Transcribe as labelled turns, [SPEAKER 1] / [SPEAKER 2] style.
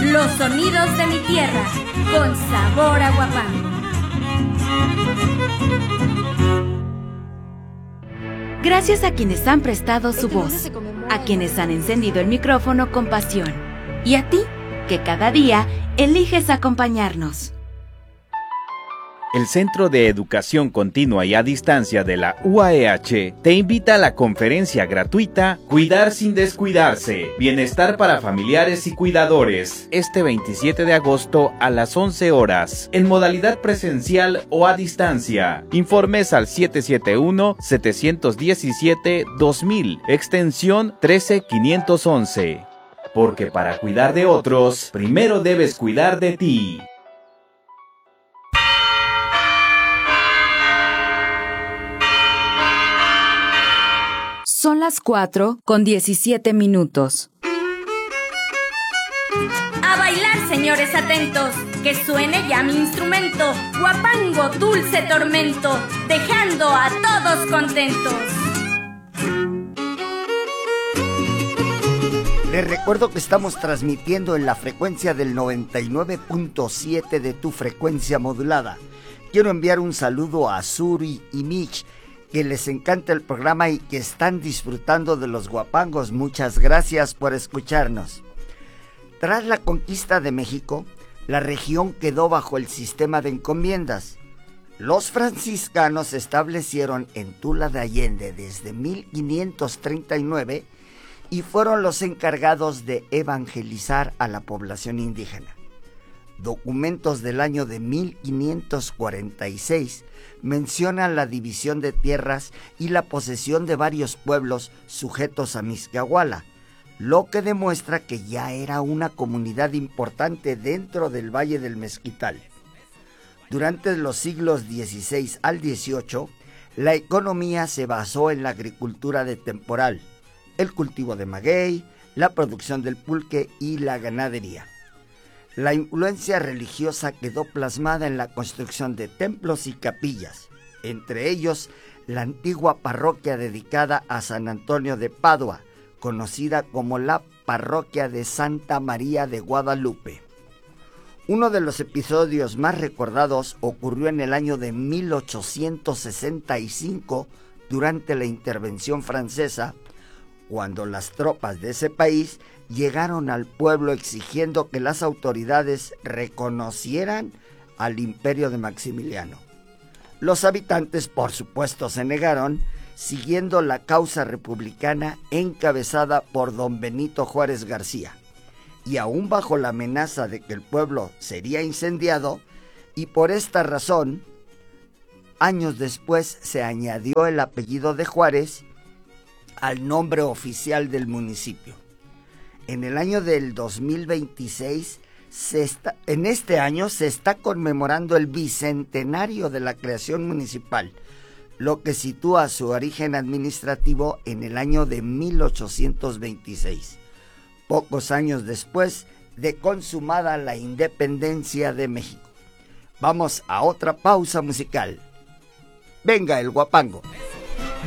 [SPEAKER 1] Los sonidos de mi tierra, con sabor a Huapango.
[SPEAKER 2] Gracias a quienes han prestado su voz, a quienes han encendido el micrófono con pasión, y a ti, que cada día eliges acompañarnos.
[SPEAKER 3] El Centro de Educación Continua y a Distancia de la UAEH te invita a la conferencia gratuita Cuidar sin descuidarse, Bienestar para familiares y cuidadores, este 27 de agosto a las 11 horas, en modalidad presencial o a distancia. Informes al 771-717-2000, extensión 13511. Porque para cuidar de otros, primero debes cuidar de ti.
[SPEAKER 2] Son las 4:17.
[SPEAKER 1] A bailar, señores atentos, que suene ya mi instrumento, Huapango, dulce tormento, dejando a todos contentos.
[SPEAKER 4] Les recuerdo que estamos transmitiendo en la frecuencia del 99.7 de tu frecuencia modulada. Quiero enviar un saludo a Suri y Mitch, que les encanta el programa y que están disfrutando de los huapangos. Muchas gracias por escucharnos. Tras la conquista de México, la región quedó bajo el sistema de encomiendas. Los franciscanos se establecieron en Tula de Allende desde 1539 y fueron los encargados de evangelizar a la población indígena. Documentos del año de 1546 mencionan la división de tierras y la posesión de varios pueblos sujetos a Mixquiahuala, lo que demuestra que ya era una comunidad importante dentro del Valle del Mezquital. Durante los siglos XVI al XVIII, la economía se basó en la agricultura de temporal, el cultivo de maguey, la producción del pulque y la ganadería. La influencia religiosa quedó plasmada en la construcción de templos y capillas, entre ellos la antigua parroquia dedicada a San Antonio de Padua, conocida como la parroquia de Santa María de Guadalupe. Uno de los episodios más recordados ocurrió en el año de 1865 durante la intervención francesa, cuando las tropas de ese país llegaron al pueblo exigiendo que las autoridades reconocieran al imperio de Maximiliano. Los habitantes, por supuesto, se negaron, siguiendo la causa republicana encabezada por don Benito Juárez García, y aún bajo la amenaza de que el pueblo sería incendiado, y por esta razón, años después se añadió el apellido de Juárez al nombre oficial del municipio. En el año del 2026, en este año se está conmemorando el bicentenario de la creación municipal, lo que sitúa su origen administrativo en el año de 1826, pocos años después de consumada la independencia de México. Vamos a otra pausa musical. Venga el huapango.